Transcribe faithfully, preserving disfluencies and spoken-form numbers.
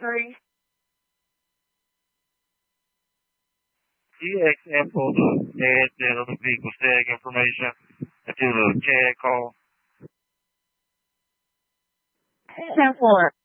three. Do you accept for the head that of the vehicle tag information and do the C A D call? ten four.